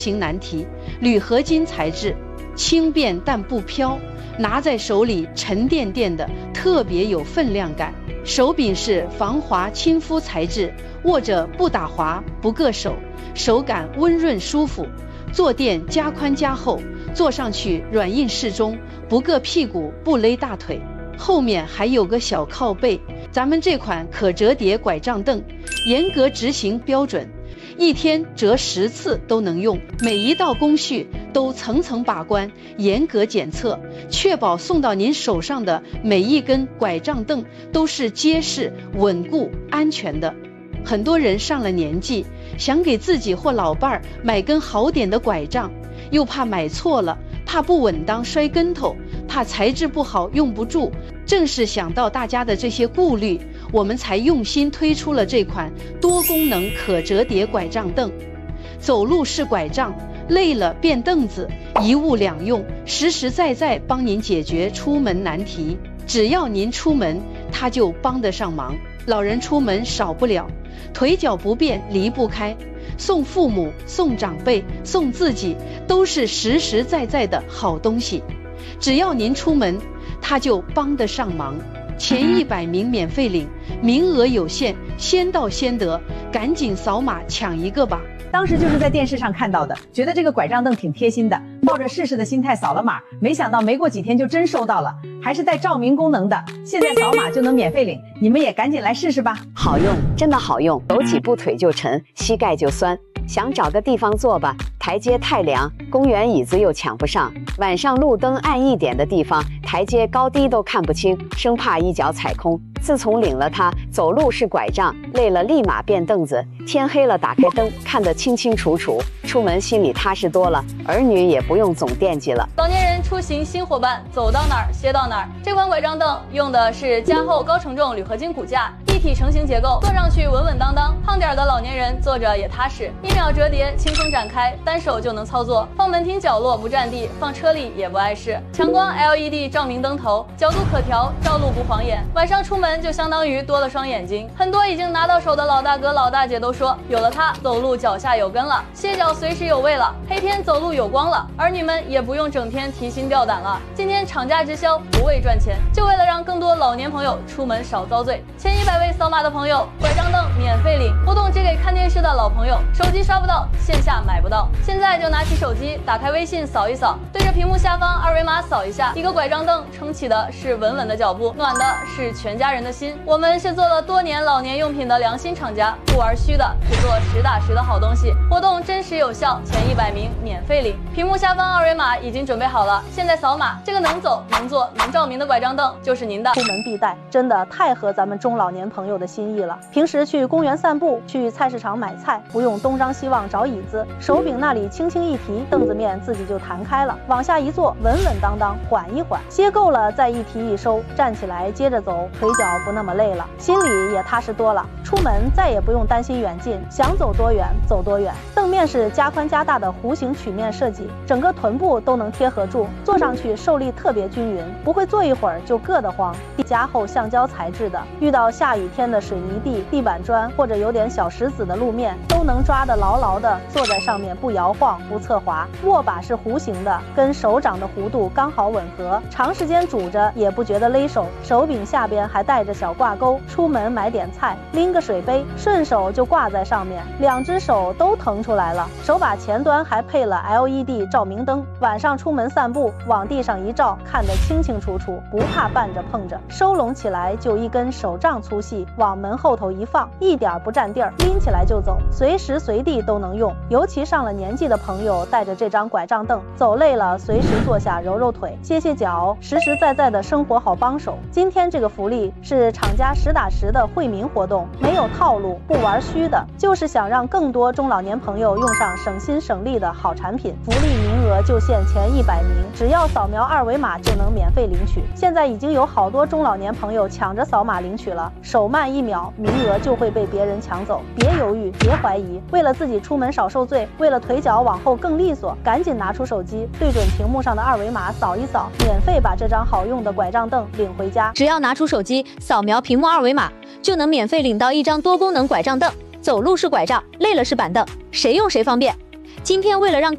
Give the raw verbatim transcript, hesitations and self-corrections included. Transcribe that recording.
型难题，铝合金材质，轻便但不飘，拿在手里沉甸甸的，特别有分量感。手柄是防滑亲肤材质，握着不打滑不硌手，手感温润舒服。坐垫加宽加厚，坐上去软硬适中，不硌屁股不勒大腿。后面还有个小靠背。咱们这款可折叠拐杖凳严格执行标准，一天折十次都能用，每一道工序都层层把关，严格检测，确保送到您手上的每一根拐杖凳都是结实、稳固、安全的。很多人上了年纪，想给自己或老伴儿买根好点的拐杖，又怕买错了，怕不稳当摔跟头，怕材质不好用不住。正是想到大家的这些顾虑，我们才用心推出了这款多功能可折叠拐杖凳。走路是拐杖，累了变凳子，一物两用，实实在在帮您解决出门难题。只要您出门，它就帮得上忙。老人出门少不了，腿脚不便离不开，送父母、送长辈、送自己，都是实实在在的好东西。只要您出门，它就帮得上忙。前一百名免费领，名额有限，先到先得，赶紧扫码抢一个吧。 当时就是在电视上看到的，觉得这个拐杖凳挺贴心的，抱着试试的心态扫了码，没想到没过几天就真收到了，还是带照明功能的，现在扫码就能免费领，你们也赶紧来试试吧。 好用，真的好用，走几步腿就沉，膝盖就酸，想找个地方坐吧，台阶太凉，公园椅子又抢不上，晚上路灯暗一点的地方，台阶高低都看不清，生怕一脚踩空。自从领了它，走路是拐杖，累了立马变凳子，天黑了打开灯，看得清清楚楚，出门心里踏实多了，儿女也不用总惦记了。 老年人出行新伙伴，走到哪儿歇到哪儿。这款拐杖凳用的是加厚高承重铝合金骨架，一体成型结构，坐上去稳稳当当。胖点的老年人坐着也踏实，一秒折叠，轻松展开，单手就能操作，放门厅角落不占地，放车里也不碍事。强光 L E D 照明灯头，角度可调，照路不晃眼，晚上出门就相当于多了双眼睛。很多已经拿到手的老大哥老大姐都说，有了它，走路脚下有根了，歇脚随时有位了，黑天走路有光了，儿女们也不用整天提心吊胆了。今天厂家直销，不为赚钱，就为了让更多老年朋友出门少遭罪。前一百位扫码的朋友，拐杖凳免费领，活动只给看电视的老朋友，手机刷不到，线下买不到。现在就拿起手机，打开微信扫一扫，对着屏幕下方二维码扫一下，一个拐杖凳撑起的是稳稳的脚步，暖的是全家人的心。我们是做了多年老年用品的良心厂家，不玩虚的，只做实打实的好东西。活动真实有效，前一百名免费领。屏幕下方二维码已经准备好了，现在扫码，这个能走能坐能照明的拐杖凳就是您的。 出门必带，真的太合咱们中老年朋友的心意了。平时去公园散步，去菜市场买菜，不用东张西望找椅子，手柄那里轻轻一提，凳子面自己就弹开了，往下一坐，稳稳当当，缓一缓，歇够了再一提一收，站起来接着走，腿脚不那么累了，心里也踏实多了。出门再也不用担心远近，想走多远走多远。凳面是加宽加大的弧形曲面设计，整个臀部都能贴合住，坐上去受力特别均匀，不会坐一会儿就硌得慌。加厚橡胶材质的，遇到下雨天的水泥地、地板砖或者有点小石子的路面，都能抓得牢牢的，坐在上面不摇晃不侧滑。握把是弧形的，跟手掌的弧度刚好吻合，长时间拄着也不觉得勒手。手柄下边还带着小挂钩，出门买点菜，拎个水杯，顺手就挂在上面，两只手都腾出来了。手把前端还配了 L E D 照明灯，晚上出门散步，往地上一照，看得清清楚楚，不怕绊着碰着。收拢起来就一根手杖粗细，往门后头一放，一点不占地儿，拎起来就走，随时随地都能用。尤其上了年纪的朋友，带着这张拐杖凳，走累了随时坐下揉揉腿，歇歇脚，实实在在的生活好帮手。今天这个福利是厂家实打实的惠民活动，没有套路，不玩虚的，就是想让更多中老年朋友用上省心省力的好产品。福利名额就限前一百名，只要扫描二维码就能免费领取。现在已经有好多中老年朋友抢着扫码领取了，手慢一秒，名额就会被别人抢走。别犹豫，别怀疑，为了自己出门少受罪，为了腿脚往后更利索，赶紧拿出手机，对准屏幕上的二维码扫一扫，免费把这张好用的拐杖凳领回家。 只要拿出手机，扫描屏幕二维码，就能免费领到一张多功能拐杖凳。走路是拐杖，累了是板凳，谁用谁方便。今天为了让